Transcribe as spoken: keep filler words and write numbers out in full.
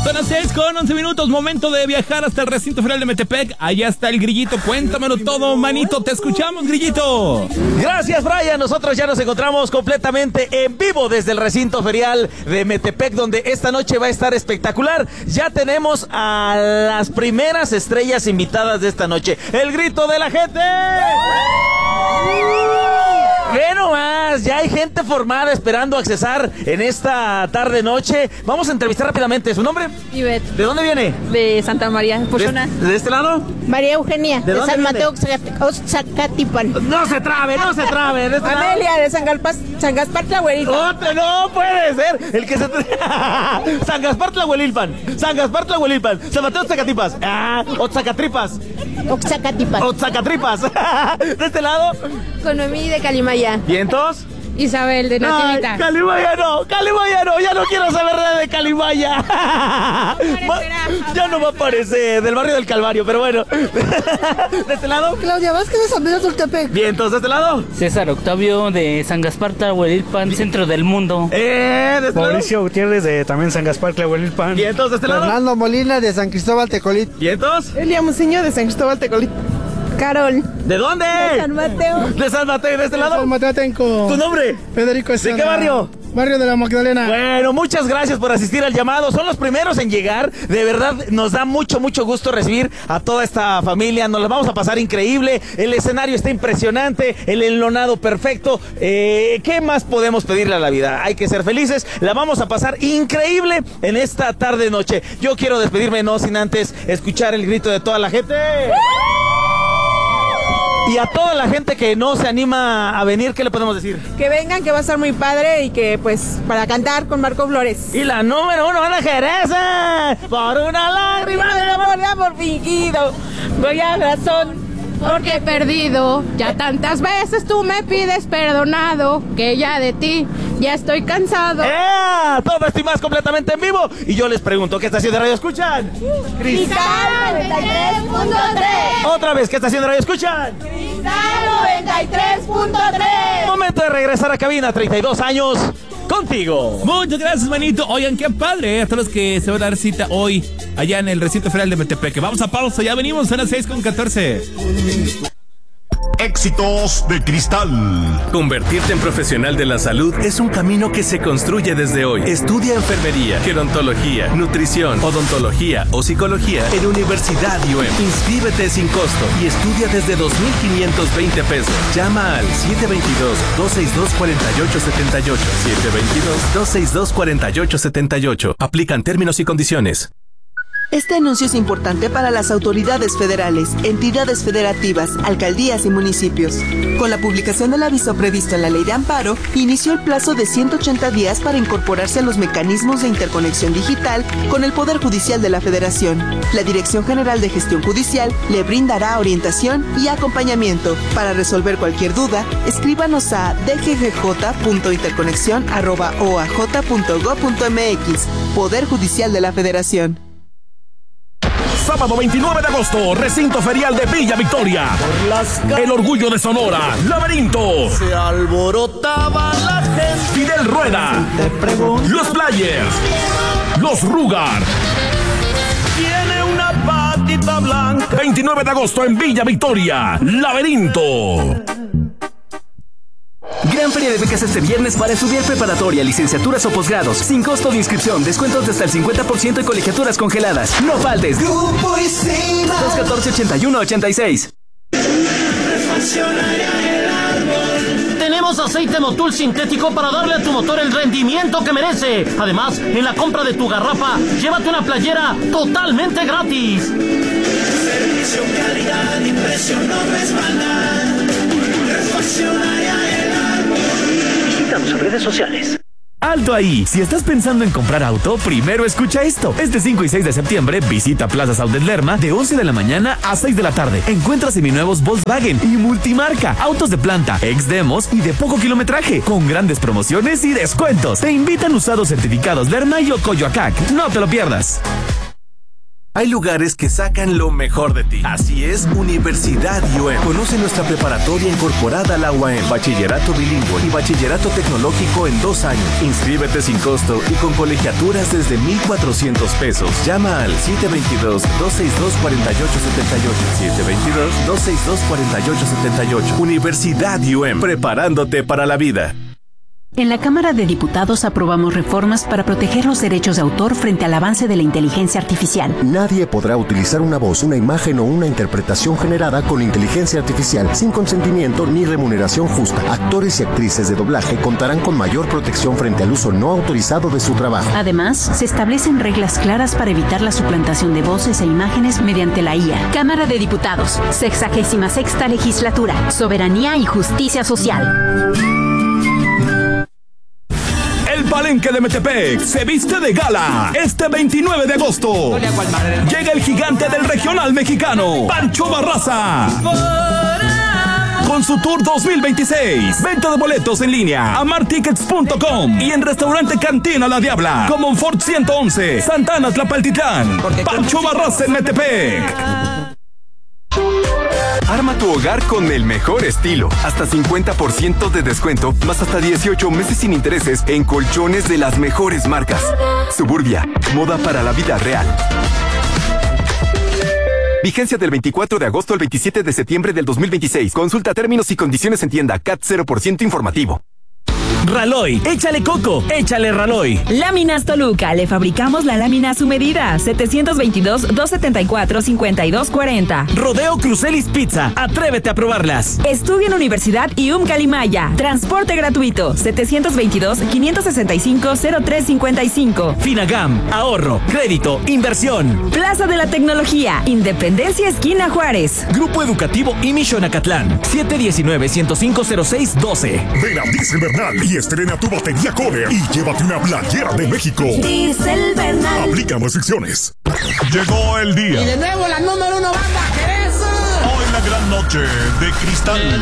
Son las seis con once minutos, momento de viajar hasta el recinto ferial de Metepec. Allá está el Grillito, cuéntamelo todo, manito, te escuchamos, Grillito. Gracias, Brian, nosotros ya nos encontramos completamente en vivo desde el recinto ferial de Metepec, donde esta noche va a estar espectacular. Ya tenemos a las primeras estrellas invitadas de esta noche. El grito de la gente. Ve nomás, ya hay gente formada esperando accesar en esta tarde noche. Vamos a entrevistar rápidamente. ¿Su nombre? Ivette. ¿De dónde viene? De Santa María, Pochona. ¿De, ¿De este lado? María Eugenia, de, de San viene? Mateo, Oaxacatipan. No se trabe, no se trabe. ¿De este Amelia, lado? de San, Galpas, San Gaspar Tlahuelilpan. ¡Otro! No puede ser. El que se... San Gaspar Tlahuelilpan. San Gaspar Tlahuelilpan. San Mateo Oaxacatipas. Ah, Oaxacatripas. Oaxacatipan. Oaxacatripas. ¿De este lado? Con Noemí de Calimaya. ¿Vientos? Isabel de Nativita. Ay, Calimaya no, Calimaya no, ya no quiero saber nada de Calimaya. Ya no va a aparecer, del barrio del Calvario, pero bueno. ¿De este lado? Claudia Vázquez de San Pedro Tultepec. Vientos, ¿de este lado? César Octavio de San Gaspar Tlahuelilpan, centro del mundo. Eh, ¿de este Mauricio lado? Gutiérrez de también San Gaspar Tlahuelilpan. Vientos, ¿de este lado? Fernando Molina de San Cristóbal Tecolit. ¿Vientos? Elia Muciño de San Cristóbal Tecolit. Carol. ¿De dónde? De San Mateo. De San Mateo, ¿de este lado? San Mateo Atenco. ¿Tu nombre? Federico Estrada. ¿De qué barrio? Barrio de la Magdalena. Bueno, muchas gracias por asistir al llamado. Son los primeros en llegar. De verdad, nos da mucho, mucho gusto recibir a toda esta familia. Nos la vamos a pasar increíble. El escenario está impresionante. El enlonado perfecto. Eh, ¿Qué más podemos pedirle a la vida? Hay que ser felices. La vamos a pasar increíble en esta tarde-noche. Yo quiero despedirme, no sin antes escuchar el grito de toda la gente. Y a toda la gente que no se anima a venir, ¿qué le podemos decir? Que vengan, que va a estar muy padre y que pues para cantar con Marco Flores. Y la número uno, Ana Jerez, por una lágrima de amor de amor fingido, voy a razón. Porque he perdido, ya tantas veces tú me pides perdonado, que ya de ti ya estoy cansado. ¡Eh! Todo esto y más completamente en vivo. Y yo les pregunto, ¿qué estación de radio escuchan? Cristal noventa y tres punto tres. Otra vez, ¿qué estación de radio escuchan? Cristal noventa y tres punto tres. Momento de regresar a cabina, treinta y dos años contigo. Muchas gracias, manito. Oigan, qué padre, ¿eh? A todos los que se van a dar cita hoy allá en el recinto ferial de Metepec. Vamos a pausa, ya venimos, son las seis con catorce. Éxitos de Cristal. Convertirte en profesional de la salud es un camino que se construye desde hoy. Estudia enfermería, gerontología, nutrición, odontología o psicología en Universidad I U E M. Inscríbete sin costo y estudia desde dos mil quinientos veinte pesos. Llama al siete dos dos, dos seis dos, cuatro ocho siete ocho. siete dos dos, dos seis dos, cuatro ocho siete ocho. Aplican términos y condiciones. Este anuncio es importante para las autoridades federales, entidades federativas, alcaldías y municipios. Con la publicación del aviso previsto en la Ley de Amparo, inició el plazo de ciento ochenta días para incorporarse a los mecanismos de interconexión digital con el Poder Judicial de la Federación. La Dirección General de Gestión Judicial le brindará orientación y acompañamiento. Para resolver cualquier duda, escríbanos a d g g j punto interconexión arroba o a j punto gob punto m x. Poder Judicial de la Federación. Sábado veintinueve de agosto, recinto ferial de Villa Victoria. El orgullo de Sonora, Laberinto. Se alborotaba la gente. Fidel Rueda. Los Players. Los Rugar. Tiene una patita blanca. veintinueve de agosto en Villa Victoria, Laberinto. Gran feria de becas este viernes para estudiar preparatoria, licenciaturas o posgrados. Sin costo de inscripción, descuentos de hasta el cincuenta por ciento y colegiaturas congeladas. No faltes. Grupo Isima. dos uno cuatro, ochenta y uno ochenta y seis. Tenemos aceite Motul sintético para darle a tu motor el rendimiento que merece. Además, en la compra de tu garrafa, llévate una playera totalmente gratis. Servicio, calidad, impresión, no respaldar. Refaccionaria El Árbol. Visítanos en redes sociales. ¡Alto ahí! Si estás pensando en comprar auto, primero escucha esto. Este cinco y seis de septiembre, visita Plaza Outlet Lerma de once de la mañana a seis de la tarde. Encuentra seminuevos Volkswagen y multimarca, autos de planta, ex demos y de poco kilometraje, con grandes promociones y descuentos. Te invitan usados certificados Lerma y Ocoyoacac. No te lo pierdas. Hay lugares que sacan lo mejor de ti. Así es, Universidad U A M. Conoce nuestra preparatoria incorporada a la U A M. Bachillerato bilingüe y bachillerato tecnológico en dos años. Inscríbete sin costo y con colegiaturas desde mil cuatrocientos pesos. Llama al siete dos dos, dos seis dos, cuatro ocho siete ocho. siete dos dos, dos seis dos, cuatro ocho siete ocho. Universidad U A M. Preparándote para la vida. En la Cámara de Diputados aprobamos reformas para proteger los derechos de autor frente al avance de la inteligencia artificial. Nadie podrá utilizar una voz, una imagen o una interpretación generada con inteligencia artificial sin consentimiento ni remuneración justa. Actores y actrices de doblaje contarán con mayor protección frente al uso no autorizado de su trabajo. Además, se establecen reglas claras para evitar la suplantación de voces e imágenes mediante la I A. Cámara de Diputados, sexagésima sexta legislatura, soberanía y justicia social. El Palenque de Metepec se viste de gala este veintinueve de agosto. Llega el gigante del regional mexicano, Pancho Barraza, con su Tour dos mil veintiséis. Venta de boletos en línea, amartickets punto com y en Restaurante Cantina La Diabla, Comonfort ciento once, Santana Tlapaltitlán. Pancho Barraza en Metepec. Arma tu hogar con el mejor estilo. Hasta cincuenta por ciento de descuento, más hasta dieciocho meses sin intereses en colchones de las mejores marcas. Suburbia, moda para la vida real. Vigencia del veinticuatro de agosto al veintisiete de septiembre del dos mil veintiséis. Consulta términos y condiciones en tienda. C A T cero por ciento informativo. Raloy, échale coco, échale Raloy. Láminas Toluca, le fabricamos la lámina a su medida. setecientos veintidós, doscientos setenta y cuatro, cincuenta y dos cuarenta. Rodeo Crucelis Pizza, atrévete a probarlas. Estudia en Universidad I U M Calimaya. Transporte gratuito, setecientos veintidós, quinientos sesenta y cinco, cero tres cincuenta y cinco. Finagam, ahorro, crédito, inversión. Plaza de la Tecnología, Independencia Esquina Juárez. Grupo Educativo Imishon Acatlán, siete diecinueve, ciento cinco, cero seis doce. Ven a Diesel Bernal y estrena tu batería Kohler y llévate una playera de México. Diesel Bernal. Aplica restricciones. Llegó el día. Y de nuevo la número uno banda, Jerez. Hoy la gran noche de Cristal.